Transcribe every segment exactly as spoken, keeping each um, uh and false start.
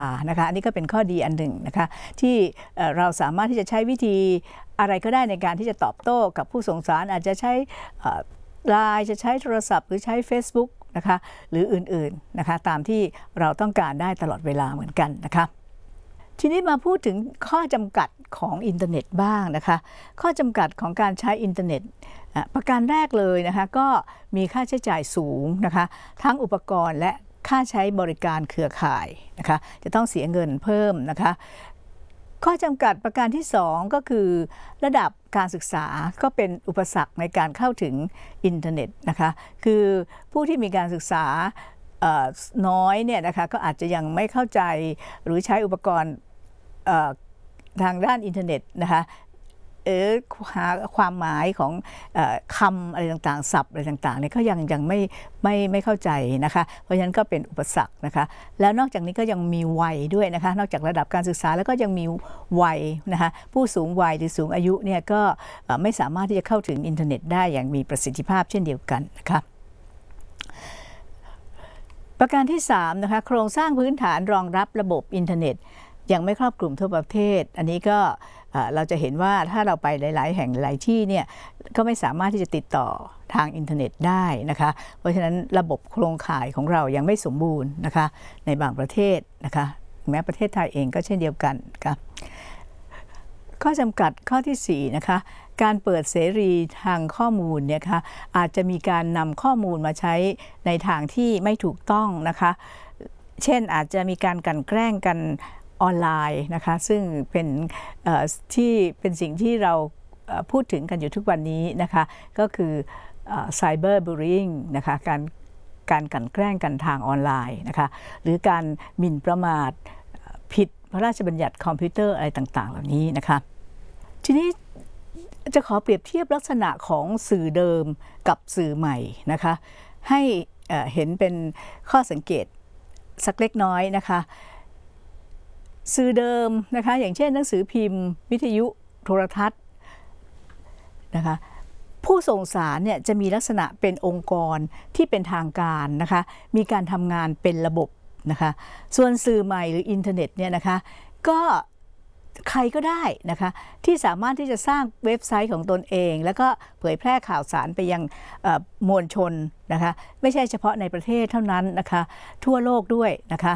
นะคะอันนี้ก็เป็นข้อดีอันหนึ่งนะคะที่เราสามารถที่จะใช้วิธีอะไรก็ได้ในการที่จะตอบโต้กับผู้ส่งสารอาจจะใช้ไลน์จะใช้โทรศัพท์หรือใช้ Facebook นะคะหรืออื่นๆนะคะตามที่เราต้องการได้ตลอดเวลาเหมือนกันนะคะทีนี้มาพูดถึงข้อจำกัดของอินเทอร์เน็ตบ้างนะคะข้อจำกัดของการใช้อินเทอร์เน็ตประการแรกเลยนะคะก็มีค่าใช้จ่ายสูงนะคะทั้งอุปกรณ์และค่าใช้บริการเครือข่ายนะคะจะต้องเสียเงินเพิ่มนะคะข้อจำกัดประการที่สองก็คือระดับการศึกษาก็เป็นอุปสรรคในการเข้าถึงอินเทอร์เน็ตนะคะคือผู้ที่มีการศึกษาน้อยเนี่ยนะคะก็อาจจะยังไม่เข้าใจหรือใช้อุปกรณ์ทางด้านอินเทอร์เน็ตนะคะเออหาความหมายของเอ่อคำอะไรต่างๆศัพท์อะไรต่างๆเนี่ยก็ยังยังไม่ไม่ไม่เข้าใจนะคะเพราะฉะนั้นก็เป็นอุปสรรคนะคะแล้วนอกจากนี้ก็ยังมีวัยด้วยนะคะนอกจากระดับการศึกษาแล้วก็ยังมีวัยนะคะผู้สูงวัยหรือสูงอายุเนี่ยก็ไม่สามารถที่จะเข้าถึงอินเทอร์เน็ตได้อย่างมีประสิทธิภาพเช่นเดียวกันนะคะประการที่สามนะคะโครงสร้างพื้นฐานรองรับระบบอินเทอร์เน็ตยังไม่ครอบคลุมทั่วประเทศอันนี้ก็เราจะเห็นว่าถ้าเราไปหลายๆแห่งหลายที่เนี่ยก็ไม่สามารถที่จะติดต่อทางอินเทอร์เน็ตได้นะคะเพราะฉะนั้นระบบโครงข่ายของเรายังไม่สมบูรณ์นะคะในบางประเทศนะคะแม้ประเทศไทยเองก็เช่นเดียวกันค่ะข้อจำกัดข้อที่สี่นะคะการเปิดเสรีทางข้อมูลเนี่ยค่ะอาจจะมีการนำข้อมูลมาใช้ในทางที่ไม่ถูกต้องนะคะเช่นอาจจะมีการกลั่นแกล้งกันออนไลน์นะคะซึ่งเป็นที่เป็นสิ่งที่เราพูดถึงกันอยู่ทุกวันนี้นะคะก็คือไซเบอร์บูลลี่งนะคะการการกลั่นแกล้งกันทางออนไลน์นะคะหรือการหมิ่นประมาทผิดพระราชบัญญัติคอมพิวเตอร์อะไรต่างๆเหล่านี้นะคะทีนี้จะขอเปรียบเทียบลักษณะของสื่อเดิมกับสื่อใหม่นะคะให้เห็นเป็นข้อสังเกตสักเล็กน้อยนะคะสื่อเดิมนะคะอย่างเช่นหนังสือพิมพ์วิทยุโทรทัศน์นะคะผู้ส่งสารเนี่ยจะมีลักษณะเป็นองค์กรที่เป็นทางการนะคะมีการทำงานเป็นระบบนะคะส่วนสื่อใหม่หรืออินเทอร์เน็ตเนี่ยนะคะก็ใครก็ได้นะคะที่สามารถที่จะสร้างเว็บไซต์ของตนเองแล้วก็เผยแพร่ข่าวสารไปยังมวลชนนะคะไม่ใช่เฉพาะในประเทศเท่านั้นนะคะทั่วโลกด้วยนะคะ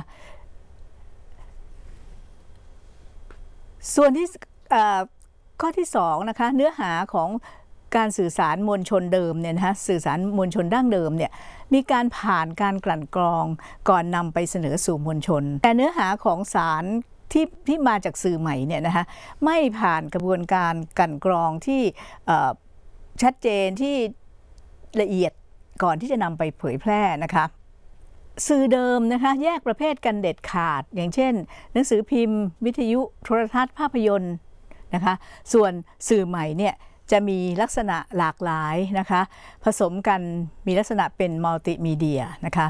ส่วนที่ข้อที่สองนะคะเนื้อหาของการสื่อสารมวลชนเดิมเนี่ยนะคะสื่อสารมวลชนดั้งเดิมเนี่ยมีการผ่านการกลั่นกรองก่อนนำไปเสนอสู่มวลชนแต่เนื้อหาของสารที่ที่มาจากสื่อใหม่เนี่ยนะคะไม่ผ่านกระบวนการกลั่นกรองที่ชัดเจนที่ละเอียดก่อนที่จะนำไปเผยแพร่นะคะสื่อเดิมนะคะแยกประเภทกันเด็ดขาดอย่างเช่นหนังสือพิมพ์วิทยุโทรทัศน์ภาพยนตร์นะคะส่วนสื่อใหม่เนี่ยจะมีลักษณะหลากหลายนะคะผสมกันมีลักษณะเป็นมัลติมีเดียนะคะ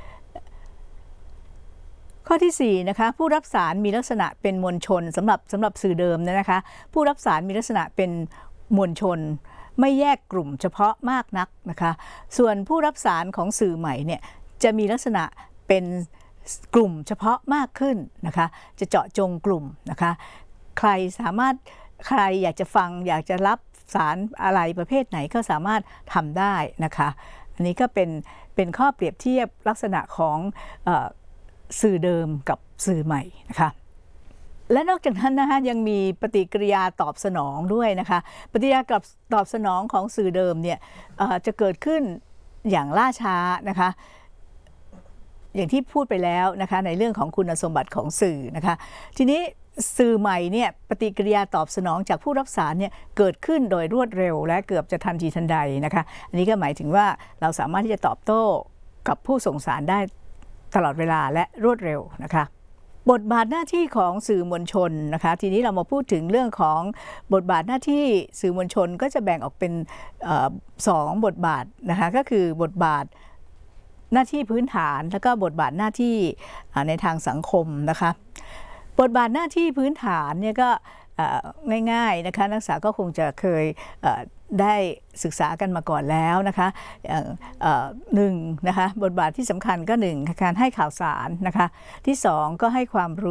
ข้อที่สี่นะคะผู้รับสารมีลักษณะเป็นมวลชนสำหรับสำหรับสื่อเดิมนะคะผู้รับสารมีลักษณะเป็นมวลชนไม่แยกกลุ่มเฉพาะมากนักนะคะส่วนผู้รับสารของสื่อใหม่เนี่ยจะมีลักษณะเป็นกลุ่มเฉพาะมากขึ้นนะคะจะเจาะจงกลุ่มนะคะใครสามารถใครอยากจะฟังอยากจะรับสารอะไรประเภทไหนก็สามารถทำได้นะคะอันนี้ก็เป็นเป็นข้อเปรียบเทียบลักษณะของเอ่อสื่อเดิมกับสื่อใหม่นะคะและนอกจากนั้นนะคะยังมีปฏิกิริยาตอบสนองด้วยนะคะปฏิกิริยาตอบสนองของสื่อเดิมเนี่ยจะเกิดขึ้นอย่างล่าช้านะคะอย่างที่พูดไปแล้วนะคะในเรื่องของคุณสมบัติของสื่อนะคะทีนี้สื่อใหม่เนี่ยปฏิกิริยาตอบสนองจากผู้รับสารเนี่ยเกิดขึ้นโดยรวดเร็วและเกือบจะทันทีทันใดนะคะอันนี้ก็หมายถึงว่าเราสามารถที่จะตอบโต้กับผู้ส่งสารได้ตลอดเวลาและรวดเร็วนะคะบทบาทหน้าที่ของสื่อมวลชนนะคะทีนี้เรามาพูดถึงเรื่องของบทบาทหน้าที่สื่อมวลชนก็จะแบ่งออกเป็นสองบทบาทนะคะก็คือบทบาทหน้าที่พื้นฐานแล้วก็บทบาทหน้าที่ในทางสังคมนะคะบทบาทหน้าที่พื้นฐานเนี่ยก็ง่ายๆนะคะนักศึกษาก็คงจะเคยได้ศึกษากันมาก่อนแล้วนะคะหนึ่งนะคะบทบาทที่สำคัญก็หนึ่งการให้ข่าวสารนะคะที่สองก็ให้ความรู้